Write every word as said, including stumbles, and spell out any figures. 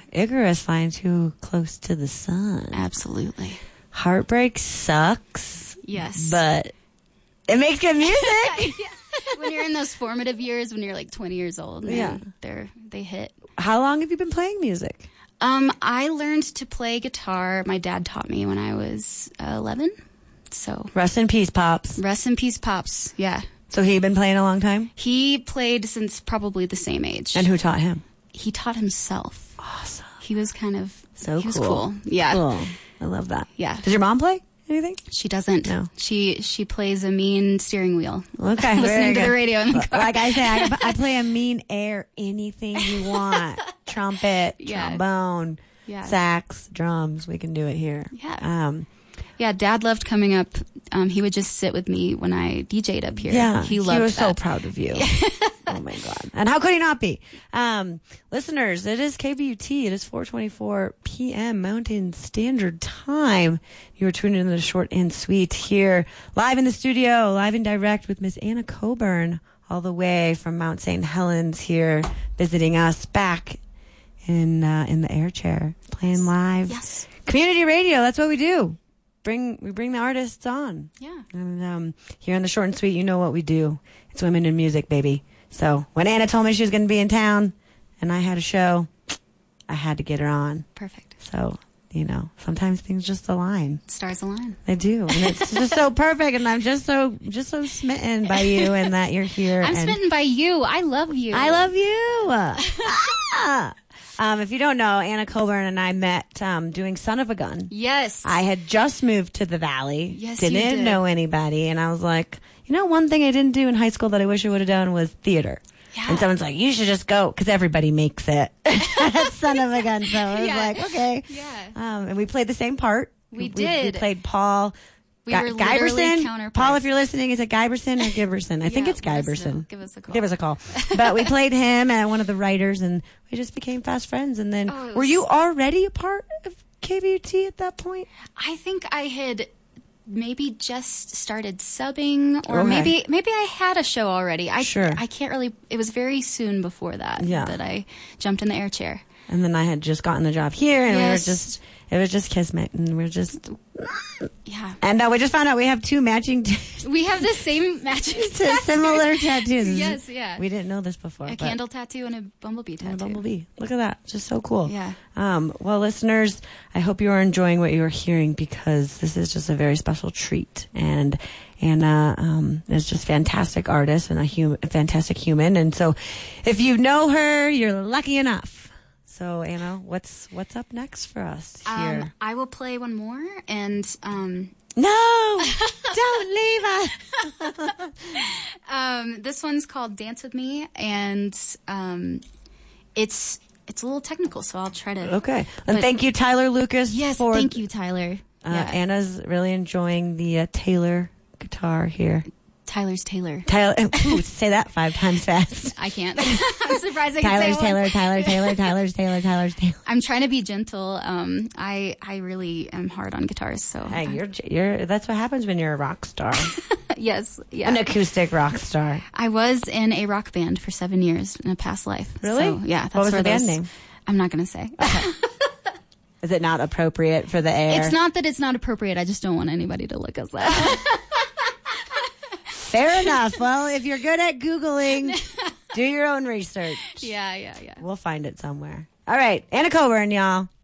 Icarus flying too close to the sun. Absolutely. Heartbreak sucks. Yes. But it makes good music. When you're in those formative years, when you're like twenty years old, man, Yeah. they're, they hit. How long have you been playing music? Um, I learned to play guitar. My dad taught me when I was uh, eleven. So Rest in peace, Pops. rest in peace, Pops. Yeah. So he been playing a long time? He played since probably the same age. And who taught him? He taught himself. Awesome. He was kind of So he was cool. cool. Yeah. Cool. I love that. Yeah. Does your mom play anything? She doesn't. No. She she plays a mean steering wheel. Okay. very Listening to good. the radio in the car. Like I say, I, I play a mean air, anything you want. Trumpet, Yeah. trombone, Yeah. sax, drums. We can do it here. Yeah. Um, Yeah, Dad loved coming up. Um, he would just sit with me when I D J'd up here. yeah. He loved He was so that. proud of you. Oh my God. And how could he not be? Um, listeners, it is K B U T. It is four twenty-four p.m. Mountain Standard Time. You are tuned in to the Short and Sweet here, live in the studio, live and direct with Miss Anna Coburn, all the way from Mount Saint Helens here, visiting us back in uh, in the air chair, playing live. Yes. Community radio, that's what we do. Bring we bring the artists on. Yeah. And um, here on the Short and Sweet, you know what we do. It's women in music, baby. So when Anna told me she was going to be in town and I had a show, I had to get her on. Perfect. So, you know, sometimes things just align. Stars align. They do. And it's just so perfect. And I'm just so, just so smitten by you and that you're here. I'm and smitten by you. I love you. I love you. Ah. Um, if you don't know, Anna Coburn and I met um, doing Son of a Gun. Yes. I had just moved to the Valley. Yes, you didn't did. know anybody. And I was like, you know, one thing I didn't do in high school that I wish I would have done was theater. Yeah. And someone's like, you should just go, because everybody makes it. Son of a gun. So I was Yeah. like, okay. Yeah. Um, and we played the same part. We We, did. we played Paul. We Guy- were literally Giberson. counterparts. Paul, if you're listening, is it Giberson or Giberson? I think Yeah, it's let us know. Giberson. Give us a call. Give us a call. But we played him and one of the writers, and we just became fast friends. And then, Oh, it were was- you already a part of K B U T at that point? I think I had maybe just started subbing, or Okay. maybe maybe I had a show already. I Sure. I can't really. It was very soon before that Yeah. that I jumped in the air chair. And then I had just gotten the job here, and we were Yes. just, it was just kismet, and we are just, Yeah. and uh, we just found out we have two matching, t- We have the same matching tattoos. similar tattoos. Yes, yeah. We didn't know this before. A but- candle tattoo and a bumblebee tattoo. And a bumblebee. Look at that. Just so cool. Yeah. Um, well, listeners, I hope you are enjoying what you are hearing, because this is just a very special treat. And Anna um, is just fantastic artist and a, hum- a fantastic human. And so if you know her, you're lucky enough. So, Anna, what's what's up next for us here? Um, I will play one more, and um, No! Don't leave us! um, this one's called "Dance with Me," and um, it's it's a little technical, so I'll try to. Okay. And But- thank you, Tyler Lucas. Yes, for, thank you, Tyler. Uh, yeah. Anna's really enjoying the uh, Taylor guitar here. Tyler's Taylor. Tyler, ooh, say that five times fast. I can't. I'm surprised I can Tyler's say it Taylor, once. Tyler, Taylor, Tyler's Taylor, Tyler's Taylor. I'm trying to be gentle. Um, I I really am hard on guitars, so Hey, you're, you're, that's what happens when you're a rock star. yes, yeah. An acoustic rock star. I was in a rock band for seven years in a past life. Really? So, yeah. That's What was where the band those- name? I'm not going to say. Is it not appropriate for the air? It's not that it's not appropriate. I just don't want anybody to look us up. Fair enough. Well, if you're good at Googling, do your own research. yeah, yeah, yeah. We'll find it somewhere. All right. Anna Coburn, y'all.